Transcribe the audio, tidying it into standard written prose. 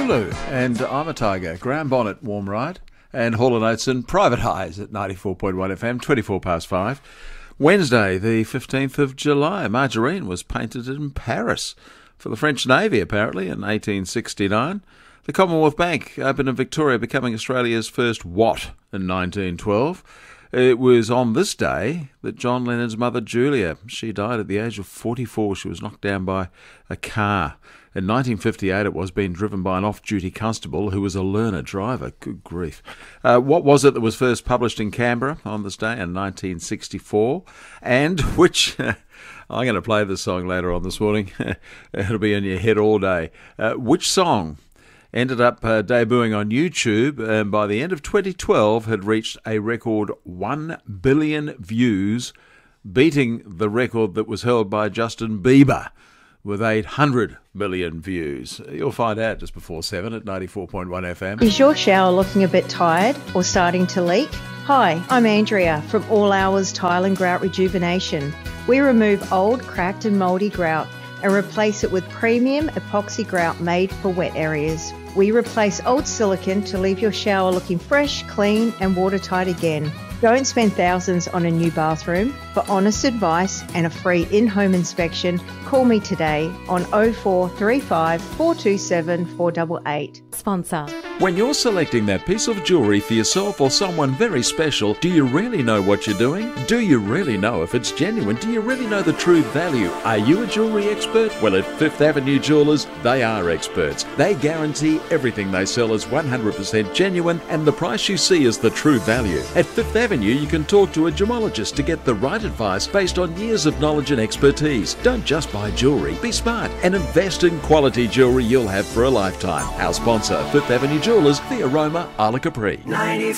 Lulu and I'm a Tiger, Graham Bonnet, Warm Ride, and Hall & Oates Private Highs at 94.1 FM, 24 past 5. Wednesday, the 15th of July, margarine was painted in Paris for the French Navy, apparently, in 1869. The Commonwealth Bank opened in Victoria, becoming Australia's first Watt in 1912. It was on this day that John Lennon's mother, Julia, she died at the age of 44. She was knocked down by a car. In 1958, it was being driven by an off-duty constable who was a learner driver. Good grief. What was it that was first published in Canberra on this day in 1964? And which... I'm going to play this song later on this morning. It'll be in your head all day. Which song ended up debuting on YouTube and by the end of 2012 had reached a record 1 billion views, beating the record that was held by Justin Bieber with 800 million views. You'll find out just before 7 at 94.1 FM. Is your shower looking a bit tired or starting to leak? Hi, I'm Andrea from All Hours Tile and Grout Rejuvenation. We remove old, cracked and mouldy grout and replace it with premium epoxy grout made for wet areas. We replace old silicone to leave your shower looking fresh, clean and watertight again. Don't spend thousands on a new bathroom. For honest advice and a free in-home inspection, call me today on 0435 427 488. Sponsor. When you're selecting that piece of jewellery for yourself or someone very special, do you really know what you're doing? Do you really know if it's genuine? Do you really know the true value? Are you a jewellery expert? Well, at Fifth Avenue Jewellers, they are experts. They guarantee everything they sell is 100% genuine and the price you see is the true value. At Fifth Avenue, you can talk to a gemologist to get the right advice based on years of knowledge and expertise. Don't just buy jewellery. Be smart and invest in quality jewellery you'll have for a lifetime. Our sponsor, Fifth Avenue Jewellers, the Aroma Isla Capri.